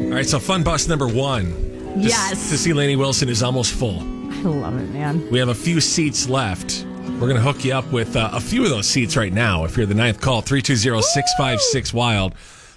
All right, so fun bus number 1. Yes. To see Lainey Wilson is almost full. I love it, man. We have a few seats left. We're going to hook you up with a few of those seats right now. If you're the 9th call, 320-656-WILD,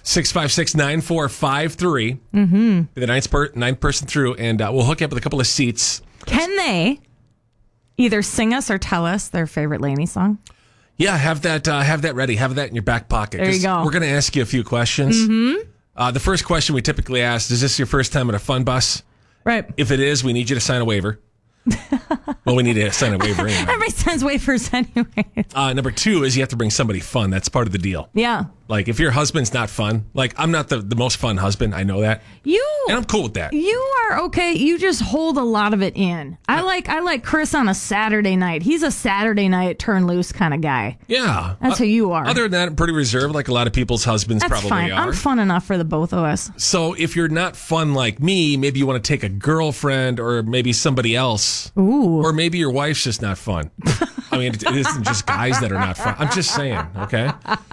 656-9453. Mm-hmm. Be the ninth person through, and we'll hook you up with a couple of seats. Can they either sing us or tell us their favorite Lainey song? Yeah, have that ready. Have that in your back pocket. There you go. We're going to ask you a few questions. Mm-hmm. The first question we typically ask, is this your first time at a fun bus? Right. If it is, we need you to sign a waiver. Well, we need to sign a waiver anyway. Everybody signs waivers anyway. Number 2 is you have to bring somebody fun. That's part of the deal. Yeah. Like, if your husband's not fun, like, I'm not the most fun husband. I know that. And I'm cool with that. You are okay. You just hold a lot of it in. I like Chris on a Saturday night. He's a Saturday night turn loose kind of guy. Yeah. That's who you are. Other than that, I'm pretty reserved, like a lot of people's husbands That's probably fine. are. I'm fun enough for the both of us. So if you're not fun like me, maybe you want to take a girlfriend or maybe somebody else. Ooh. Or maybe your wife's just not fun. I mean, it isn't just guys that are not fun. I'm just saying, okay?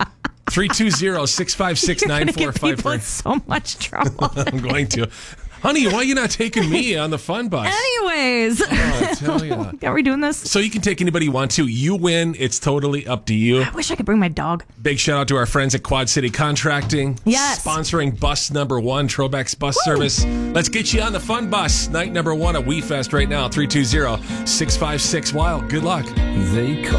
320-656-9453. People in so much trouble. I'm going to. Honey, why are you not taking me on the fun bus? Anyways. Oh, I tell you. Are we doing this? So you can take anybody you want to. You win. It's totally up to you. I wish I could bring my dog. Big shout out to our friends at Quad City Contracting. Yes. Sponsoring bus number 1, Trobeck's bus service. Let's get you on the fun bus. Night number 1 at WeFest right now. 320-656-WILD. Good luck. They call